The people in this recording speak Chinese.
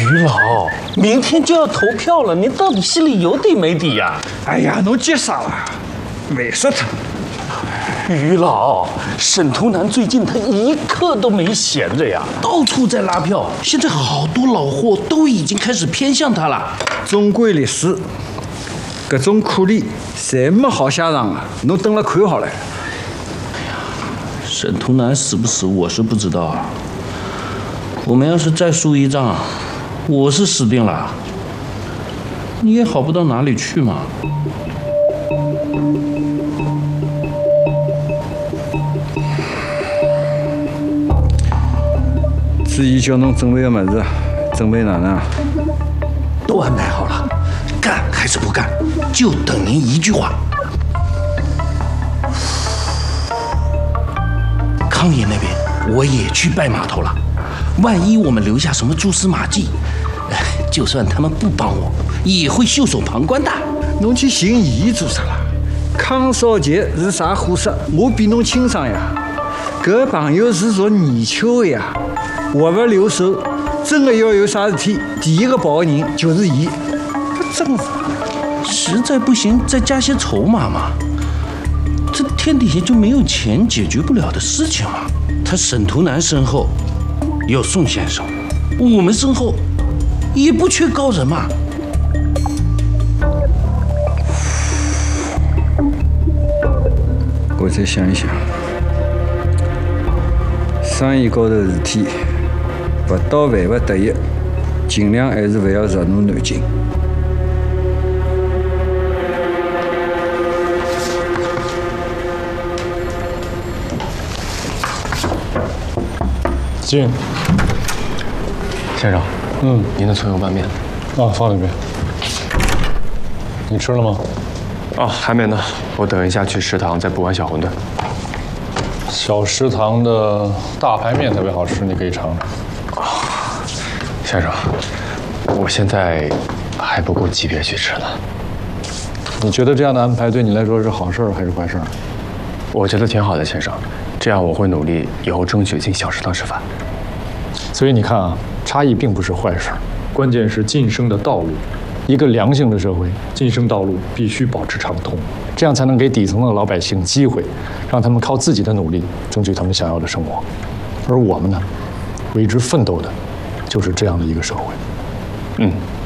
于老，明天就要投票了，你到底心里有底没底呀？ 哎呀，侬急啥了？烦死他！ 于老，沈图南最近他一刻都没闲着呀，到处在拉票。现在好多老货都已经开始偏向他了。 中国历史，各种苦力，侪没好下场啊！侬等了看好了。 沈图南死不死，我是不知道啊。我们要是再输一仗，我是死定了。你也好不到哪里去嘛。 至于叫侬准备的么子，准备哪能啊？ 都安排好了，干还是不干，就等您一句话。康爷那边我也去拜码头了，万一我们留下什么蛛丝马迹，就算他们不帮我，也会袖手旁观的。 侬去寻伊做啥啦？康少杰是啥货色，我比侬清爽呀。搿朋友是属泥鳅的呀，活不留手。真的要有啥事体，第一个跑的人就是伊。这真是， 实在不行再加些筹码嘛。这天底下就没有钱解决不了的事情吗？他沈图南身后有宋先生，我们身后也不缺高人嘛。 我再想一想，生意高头事体，不到万不得已，尽量还是不要惹怒南京。 进。 先生，您的葱油拌面。 啊，放里边。你吃了吗？ 哦，还没呢，我等一下去食堂再补碗小馄饨。 小食堂的大排面特别好吃，你可以尝尝。 先生，我现在还不够级别去吃呢。 你觉得这样的安排对你来说是好事还是坏事？ 我觉得挺好的，先生。这样我会努力，以后争取进小食堂吃饭。 所以你看啊，差异并不是坏事，关键是晋升的道路。一个良性的社会，晋升道路必须保持畅通，这样才能给底层的老百姓机会，让他们靠自己的努力争取他们想要的生活。而我们呢，为之奋斗的，就是这样的一个社会。